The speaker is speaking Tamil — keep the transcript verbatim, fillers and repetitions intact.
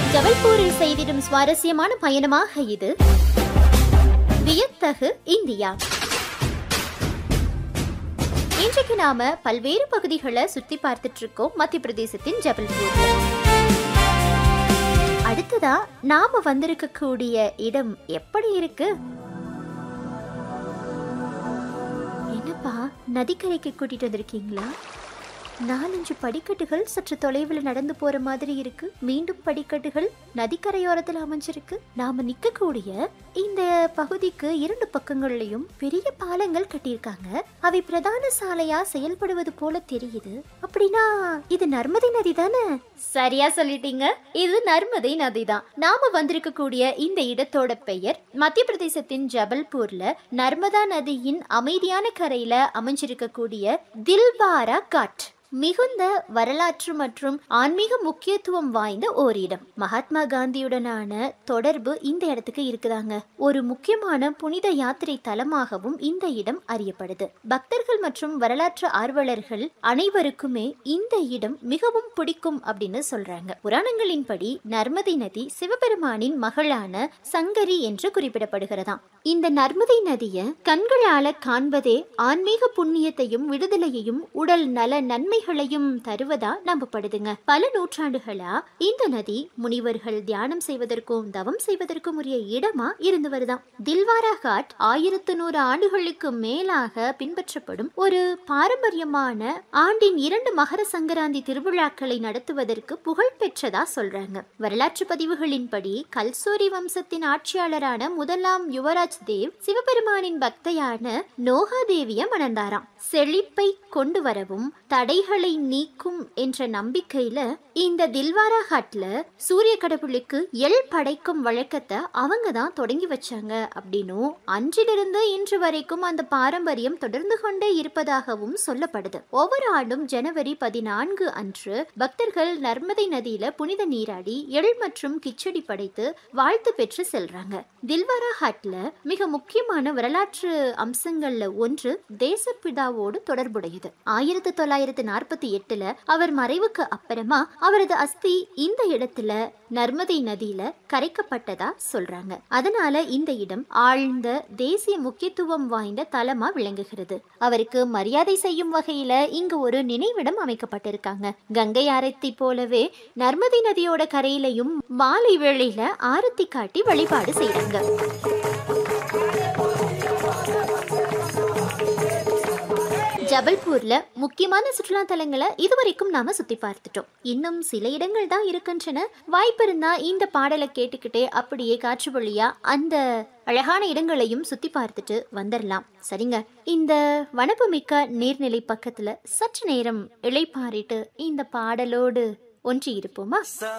ஜபல்பூரில் செய்திடும் சுவாரஸ்யமான பயணமாக இது வியத்தகு இந்தியா. இன்றைக்கு நாம பல்வேறு பகுதிகளை சுத்தி பார்த்துட்டு இருக்கோம் மத்திய பிரதேசத்தின் ஜபல்பூர்ல. அடுத்ததா நாம வந்திருக்கக்கூடிய இடம் எப்படி இருக்கு? என்னப்பா, நதிக்கரைக்கு கூட்டிட்டு வந்திருக்கீங்களா? நாலஞ்சு படிக்கட்டுகள் சற்று தொலைவில் நடந்து போற மாதிரி இருக்கு. மீண்டும் படிக்கட்டுகள் நதிக்கரையோரத்தில் அமைஞ்சிருக்கு. நாம நிக்கக்கூடிய இந்த பகுதிக்கு இரண்டு பக்கங்கள்லயும் பெரிய பாலங்கள் கட்டியிருக்காங்க. அவை பிரதான சாலையா செயல்படுவது போல தெரியுது. அப்படின்னா இது நர்மதை நதி தானே? சரியா சொல்லிட்டீங்க, இது நர்மதை நதி தான். நாம வந்திருக்கக்கூடிய இந்த இடத்தோட பெயர் மத்திய பிரதேசத்தின் ஜபல்பூர்ல நர்மதா நதியின் அமைதியான கரையில அமைஞ்சிருக்கக்கூடிய தில்வாரா காட். மிகுந்த வரலாற்று மற்றும் ஆன்மீக முக்கியத்துவம் வாய்ந்த ஓர் இடம். மகாத்மா காந்தியுடனான தொடர்பு இந்த இடத்துக்கு இருக்குதாங்க. ஒரு முக்கியமான புனித யாத்திரை தலமாகவும் இந்த இடம் அறியப்படுது. பக்தர்கள் மற்றும் வரலாற்று ஆர்வலர்கள் அனைவருக்குமே இந்த இடம் மிகவும் பிடிக்கும் அப்படின்னு சொல்றாங்க. புராணங்களின்படி நர்மதை நதி சிவபெருமானின் மகளான சங்கரி என்று குறிப்பிடப்படுகிறதாம். இந்த நர்மதை நதியை கண்களால காண்பதே ஆன்மீக புண்ணியத்தையும் விடுதலையையும் உடல் நல நன்மை தருவதா நம்பப்படுதுங்க. பல நூற்றாண்டுகளா இந்த நதி முனிவர்கள் தியானம் செய்வதற்கும் தவம் செய்வதற்கும் உரிய இடமா இருந்து வருதாம். தில்வாரா காட் ஆயிரத்து நூறு ஆண்டுகளுக்கு மேலாக பின்பற்றப்படும் ஒரு பாரம்பரியமான ஆண்டின் இரண்டு மகர சங்கராந்தி திருவிழாக்களை நடத்துவதற்கு புகழ் பெற்றதா சொல்றாங்க. வரலாற்று பதிவுகளின்படி கல்சோரி வம்சத்தின் ஆட்சியாளரான முதலாம் யுவராஜ் தேவ் சிவபெருமானின் பக்தையான நோகா தேவிய மணந்தாராம். செழிப்பை கொண்டு வரவும் தடைகளை நீக்கும் என்ற நம்பிக்கையில இந்த தில்வாரா காட்ல சூரிய கடவுளுக்கு எள் படைக்கும் வழக்கத்தை அவங்க தான் தொடங்கி வச்சாங்க அப்படின்னும் அன்றிலிருந்து இன்று வரைக்கும் அந்த பாரம்பரியம் தொடர்ந்து கொண்டே இருப்பதாகவும் சொல்லப்படுது. ஒவ்வொரு ஆண்டும் ஜனவரி பதினான்கு அன்று பக்தர்கள் நர்மதை நதியில புனித நீராடி எள் மற்றும் கிச்சடி படைத்து வாழ்த்து பெற்று செல்றாங்க. தில்வாரா காட்ல மிக முக்கியமான வரலாற்று அம்சங்கள்ல ஒன்று தேசப்பிதாவோடு தொடர்புடையது. ஆயிரத்தி தொள்ளாயிரத்தி நாற்பத்தி எட்டுல அவர் மறைவுக்கு அப்புறமா அவரது அஸ்தி இந்த இடத்துல நர்மதை நதியில கரைக்கப்பட்டதா சொல்றாங்க. அதனால இந்த இடம் ஆழ்ந்த தேசிய முக்கியத்துவம் வாய்ந்த தலமா விளங்குகிறது. அவருக்கு மரியாதை செய்யும் வகையில இங்கு ஒரு நினைவிடம் அமைக்கப்பட்டிருக்காங்க. கங்கை ஆரத்தி போலவே நர்மதை நதியோட கரையிலையும் மாலை வேளையில ஆரத்தி காட்டி வழிபாடு செய்றாங்க. ஜபல்பூர்ல முக்கியமான சுற்றுலா தலங்களை இதுவரைக்கும் நாம சுத்தி பார்த்துட்டோம். இன்னும் சில இடங்கள் தான் இருக்கின்றன. வாய்ப்பு இருந்தா இந்த பாடலை கேட்டுக்கிட்டே அப்படியே காற்று வழியா அந்த அழகான இடங்களையும் சுத்தி பார்த்துட்டு வந்துடலாம். சரிங்க, இந்த வனப்பு மிக்க நீர்நிலை பக்கத்துல சற்று நேரம் இளைப்பாரிட்டு இந்த பாடலோடு ஒன்றி இருப்போமா?